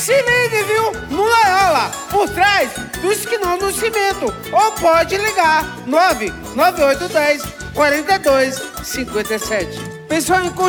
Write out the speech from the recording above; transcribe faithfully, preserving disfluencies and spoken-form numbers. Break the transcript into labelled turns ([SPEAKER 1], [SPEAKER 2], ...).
[SPEAKER 1] Se ligue, viu? No Loyola, por trás do esquinão do cimento. Ou pode ligar nove nove oito um zero quatro dois cinco sete. Pessoal, em